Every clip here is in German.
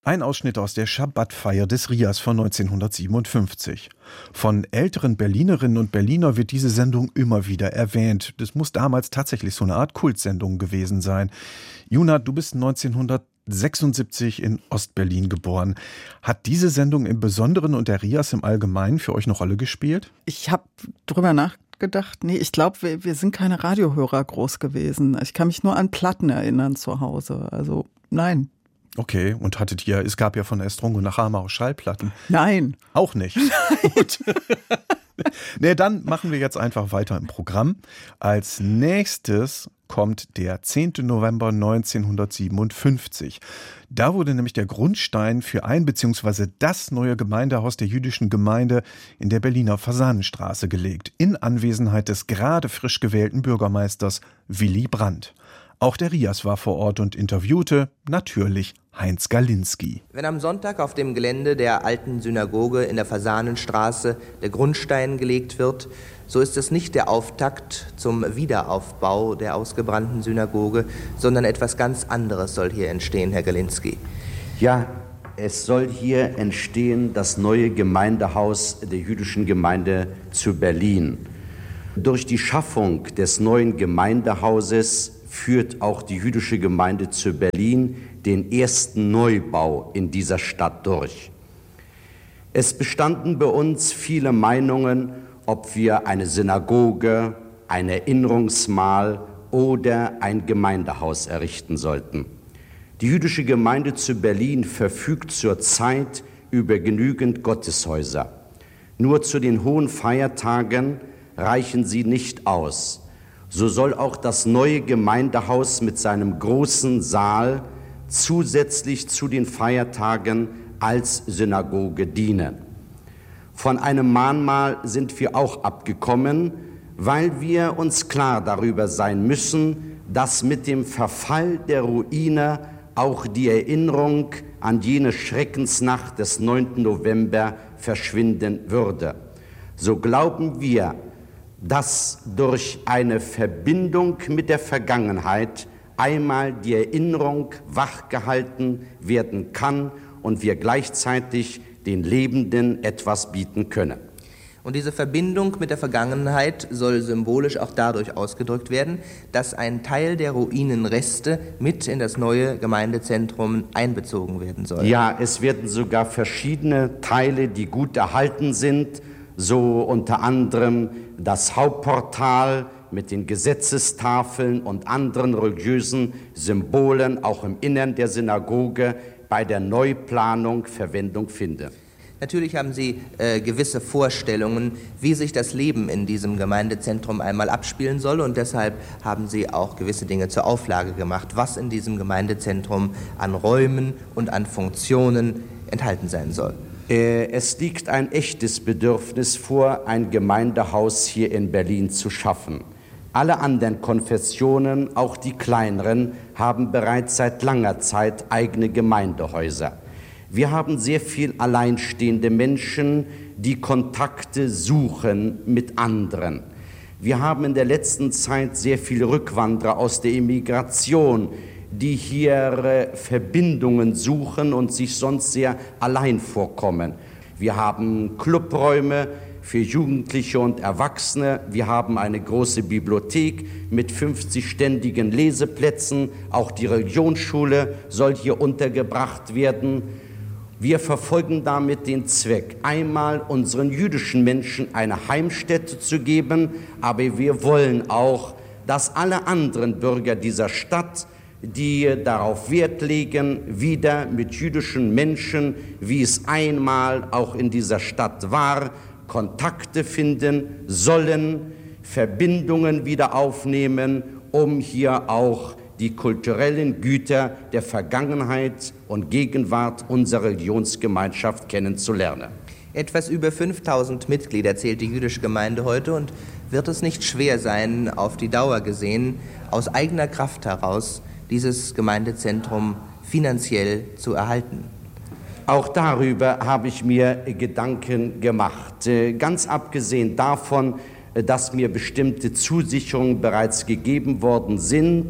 Ein Ausschnitt aus der Schabbatfeier des RIAS von 1957. Von älteren Berlinerinnen und Berliner wird diese Sendung immer wieder erwähnt. Das muss damals tatsächlich so eine Art Kultsendung gewesen sein. Juna, du bist 1976 in Ostberlin geboren. Hat diese Sendung im Besonderen und der RIAS im Allgemeinen für euch eine Rolle gespielt? Ich habe drüber nachgedacht. Nee, ich glaube, wir sind keine Radiohörer groß gewesen. Ich kann mich nur an Platten erinnern zu Hause. Also nein. Okay, und es gab ja von Estrongo nach Hammer auch Schallplatten. Nein. Auch nicht. Nein. Gut. Nee, dann machen wir jetzt einfach weiter im Programm. Als nächstes kommt der 10. November 1957. Da wurde nämlich der Grundstein für ein bzw. das neue Gemeindehaus der jüdischen Gemeinde in der Berliner Fasanenstraße gelegt, in Anwesenheit des gerade frisch gewählten Bürgermeisters Willy Brandt. Auch der RIAS war vor Ort und interviewte natürlich Heinz Galinski. Wenn am Sonntag auf dem Gelände der alten Synagoge in der Fasanenstraße der Grundstein gelegt wird, so ist es nicht der Auftakt zum Wiederaufbau der ausgebrannten Synagoge, sondern etwas ganz anderes soll hier entstehen, Herr Galinski. Ja, es soll hier entstehen das neue Gemeindehaus der jüdischen Gemeinde zu Berlin. Durch die Schaffung des neuen Gemeindehauses führt auch die jüdische Gemeinde zu Berlin den ersten Neubau in dieser Stadt durch. Es bestanden bei uns viele Meinungen, ob wir eine Synagoge, ein Erinnerungsmal oder ein Gemeindehaus errichten sollten. Die jüdische Gemeinde zu Berlin verfügt zurzeit über genügend Gotteshäuser. Nur zu den hohen Feiertagen reichen sie nicht aus. So soll auch das neue Gemeindehaus mit seinem großen Saal zusätzlich zu den Feiertagen als Synagoge dienen. Von einem Mahnmal sind wir auch abgekommen, weil wir uns klar darüber sein müssen, dass mit dem Verfall der Ruine auch die Erinnerung an jene Schreckensnacht des 9. November verschwinden würde. So glauben wir, dass durch eine Verbindung mit der Vergangenheit einmal die Erinnerung wachgehalten werden kann und wir gleichzeitig den Lebenden etwas bieten können. Und diese Verbindung mit der Vergangenheit soll symbolisch auch dadurch ausgedrückt werden, dass ein Teil der Ruinenreste mit in das neue Gemeindezentrum einbezogen werden soll. Ja, es werden sogar verschiedene Teile, die gut erhalten sind, so unter anderem das Hauptportal mit den Gesetzestafeln und anderen religiösen Symbolen auch im Innern der Synagoge bei der Neuplanung Verwendung finden. Natürlich haben Sie gewisse Vorstellungen, wie sich das Leben in diesem Gemeindezentrum einmal abspielen soll, und deshalb haben Sie auch gewisse Dinge zur Auflage gemacht, was in diesem Gemeindezentrum an Räumen und an Funktionen enthalten sein soll. Es liegt ein echtes Bedürfnis vor, ein Gemeindehaus hier in Berlin zu schaffen. Alle anderen Konfessionen, auch die kleineren, haben bereits seit langer Zeit eigene Gemeindehäuser. Wir haben sehr viel alleinstehende Menschen, die Kontakte suchen mit anderen. Wir haben in der letzten Zeit sehr viele Rückwanderer aus der Emigration, die hier Verbindungen suchen und sich sonst sehr allein vorkommen. Wir haben Clubräume für Jugendliche und Erwachsene. Wir haben eine große Bibliothek mit 50 ständigen Leseplätzen. Auch die Religionsschule soll hier untergebracht werden. Wir verfolgen damit den Zweck, einmal unseren jüdischen Menschen eine Heimstätte zu geben, aber wir wollen auch, dass alle anderen Bürger dieser Stadt, die darauf Wert legen, wieder mit jüdischen Menschen, wie es einmal auch in dieser Stadt war, Kontakte finden sollen, Verbindungen wieder aufnehmen, um hier auch die kulturellen Güter der Vergangenheit und Gegenwart unserer Religionsgemeinschaft kennenzulernen. Etwas über 5.000 Mitglieder zählt die jüdische Gemeinde heute, und wird es nicht schwer sein, auf die Dauer gesehen, aus eigener Kraft heraus dieses Gemeindezentrum finanziell zu erhalten? Auch darüber habe ich mir Gedanken gemacht. Ganz abgesehen davon, dass mir bestimmte Zusicherungen bereits gegeben worden sind,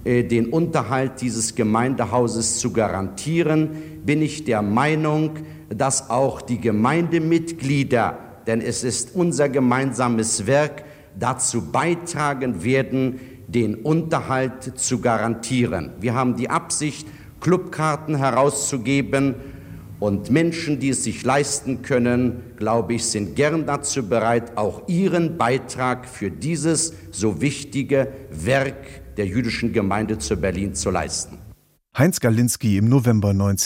den Unterhalt dieses Gemeindehauses zu garantieren, bin ich der Meinung, dass auch die Gemeindemitglieder, denn es ist unser gemeinsames Werk, dazu beitragen werden, den Unterhalt zu garantieren. Wir haben die Absicht, Clubkarten herauszugeben, und Menschen, die es sich leisten können, glaube ich, sind gern dazu bereit, auch ihren Beitrag für dieses so wichtige Werk der jüdischen Gemeinde zu Berlin zu leisten. Heinz Galinski im November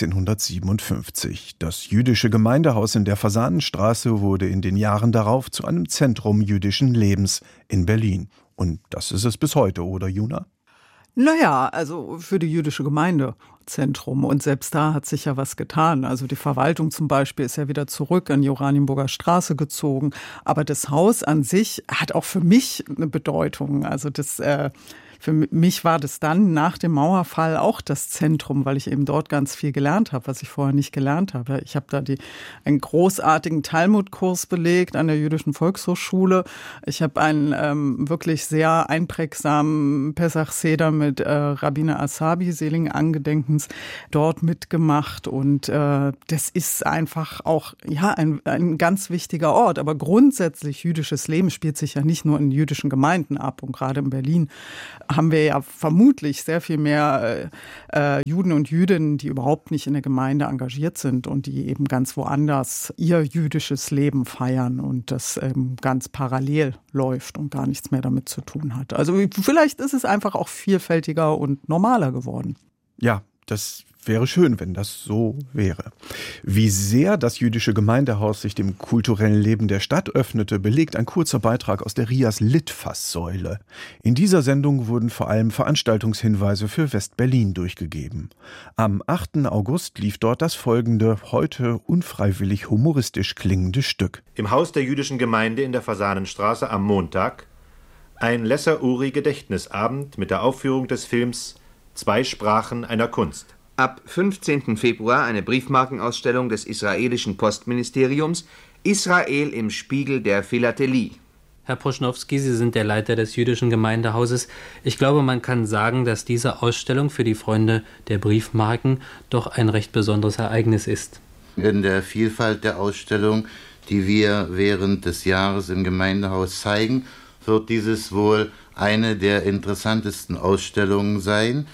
1957. Das jüdische Gemeindehaus in der Fasanenstraße wurde in den Jahren darauf zu einem Zentrum jüdischen Lebens in Berlin. Und das ist es bis heute, oder Juna? Naja, also für die jüdische Gemeinde Zentrum. Und selbst da hat sich ja was getan. Also die Verwaltung zum Beispiel ist ja wieder zurück an die Oranienburger Straße gezogen. Aber das Haus an sich hat auch für mich eine Bedeutung. Also für mich war das dann nach dem Mauerfall auch das Zentrum, weil ich eben dort ganz viel gelernt habe, was ich vorher nicht gelernt habe. Ich habe da einen großartigen Talmudkurs belegt an der Jüdischen Volkshochschule. Ich habe einen wirklich sehr einprägsamen Pesach Seder mit Rabbiner Asabi, seligen Angedenkens, dort mitgemacht. Und das ist einfach auch ein ganz wichtiger Ort. Aber grundsätzlich jüdisches Leben spielt sich ja nicht nur in jüdischen Gemeinden ab. Und gerade in Berlin haben wir ja vermutlich sehr viel mehr Juden und Jüdinnen, die überhaupt nicht in der Gemeinde engagiert sind und die eben ganz woanders ihr jüdisches Leben feiern und das ganz parallel läuft und gar nichts mehr damit zu tun hat. Also vielleicht ist es einfach auch vielfältiger und normaler geworden. Ja, das wäre schön, wenn das so wäre. Wie sehr das jüdische Gemeindehaus sich dem kulturellen Leben der Stadt öffnete, belegt ein kurzer Beitrag aus der Rias Litfaßsäule. In dieser Sendung wurden vor allem Veranstaltungshinweise für West-Berlin durchgegeben. Am 8. August lief dort das folgende, heute unfreiwillig humoristisch klingende Stück. Im Haus der jüdischen Gemeinde in der Fasanenstraße am Montag ein Lesser-Uri-Gedächtnisabend mit der Aufführung des Films Zwei Sprachen einer Kunst. Ab 15. Februar eine Briefmarkenausstellung des israelischen Postministeriums Israel im Spiegel der Philatelie. Herr Proschnowski, Sie sind der Leiter des jüdischen Gemeindehauses. Ich glaube, man kann sagen, dass diese Ausstellung für die Freunde der Briefmarken doch ein recht besonderes Ereignis ist. In der Vielfalt der Ausstellung, die wir während des Jahres im Gemeindehaus zeigen, wird dieses wohl eine der interessantesten Ausstellungen sein.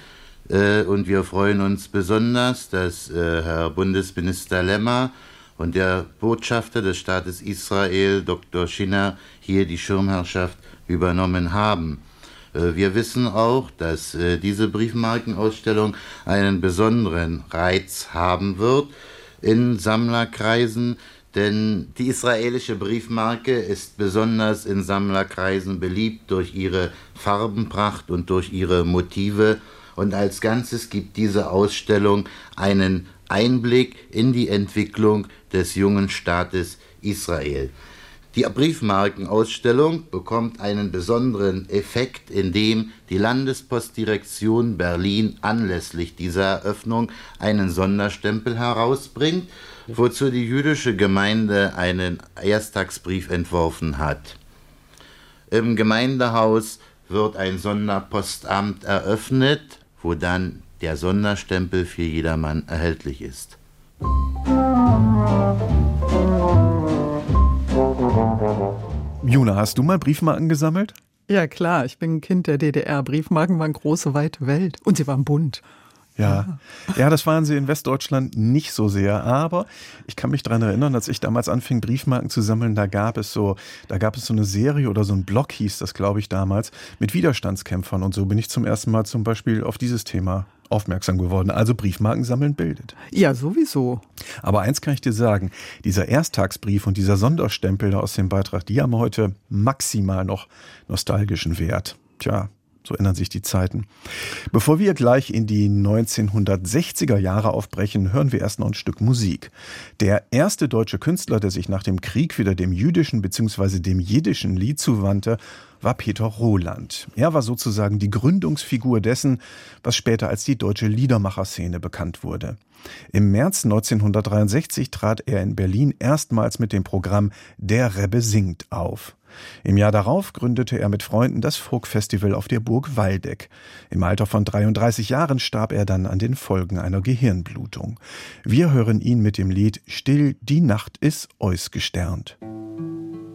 Und wir freuen uns besonders, dass Herr Bundesminister Lemmer und der Botschafter des Staates Israel, Dr. Schinner, hier die Schirmherrschaft übernommen haben. Wir wissen auch, dass diese Briefmarkenausstellung einen besonderen Reiz haben wird in Sammlerkreisen, denn die israelische Briefmarke ist besonders in Sammlerkreisen beliebt durch ihre Farbenpracht und durch ihre Motive. Und als Ganzes gibt diese Ausstellung einen Einblick in die Entwicklung des jungen Staates Israel. Die Briefmarkenausstellung bekommt einen besonderen Effekt, indem die Landespostdirektion Berlin anlässlich dieser Eröffnung einen Sonderstempel herausbringt, wozu die jüdische Gemeinde einen Ersttagsbrief entworfen hat. Im Gemeindehaus wird ein Sonderpostamt eröffnet, wo dann der Sonderstempel für jedermann erhältlich ist. Juna, hast du mal Briefmarken gesammelt? Ja klar, ich bin ein Kind der DDR. Briefmarken waren große, weite Welt und sie waren bunt. Ja, das waren sie in Westdeutschland nicht so sehr, aber ich kann mich daran erinnern, als ich damals anfing, Briefmarken zu sammeln, da gab es so eine Serie oder so ein Blog, hieß das, glaube ich, damals, mit Widerstandskämpfern und so bin ich zum ersten Mal zum Beispiel auf dieses Thema aufmerksam geworden. Also Briefmarken sammeln bildet. Ja, sowieso. Aber eins kann ich dir sagen, dieser Ersttagsbrief und dieser Sonderstempel aus dem Beitrag, die haben heute maximal noch nostalgischen Wert. Tja, so ändern sich die Zeiten. Bevor wir gleich in die 1960er Jahre aufbrechen, hören wir erst noch ein Stück Musik. Der erste deutsche Künstler, der sich nach dem Krieg wieder dem jüdischen bzw. dem jiddischen Lied zuwandte, war Peter Roland. Er war sozusagen die Gründungsfigur dessen, was später als die deutsche Liedermacherszene bekannt wurde. Im März 1963 trat er in Berlin erstmals mit dem Programm Der Rebbe singt auf. Im Jahr darauf gründete er mit Freunden das Folk-Festival auf der Burg Waldeck. Im Alter von 33 Jahren starb er dann an den Folgen einer Gehirnblutung. Wir hören ihn mit dem Lied »Still, die Nacht is eus gesternt«.